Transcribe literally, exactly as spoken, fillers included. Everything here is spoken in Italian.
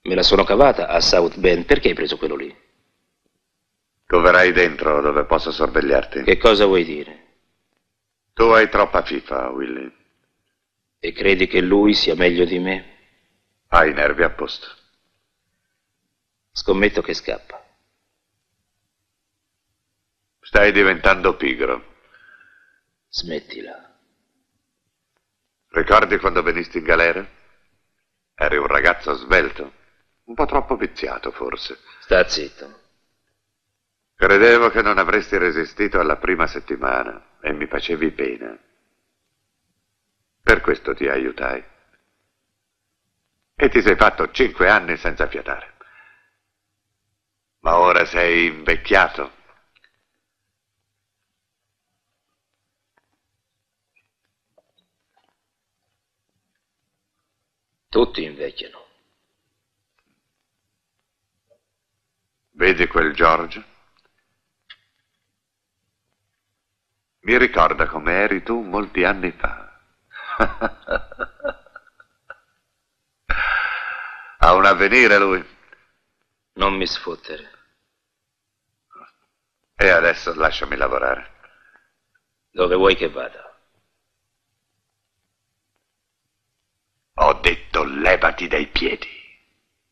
Me la sono cavata a South Bend. Perché hai preso quello lì? Tu verrai dentro dove posso sorvegliarti. Che cosa vuoi dire? Tu hai troppa fifa, Willy. E credi che lui sia meglio di me? Hai i nervi a posto. Scommetto che scappa. Stai diventando pigro. Smettila. Ricordi quando venisti in galera? Eri un ragazzo svelto. Un po' troppo viziato, forse. Sta zitto. Credevo che non avresti resistito alla prima settimana e mi facevi pena. Per questo ti aiutai. E ti sei fatto cinque anni senza fiatare. Ma ora sei invecchiato. Tutti invecchiano. Vedi quel George? Mi ricorda come eri tu molti anni fa. Ha un avvenire lui. Non mi sfottere. E adesso lasciami lavorare. Dove vuoi che vada? Ho detto levati dai piedi.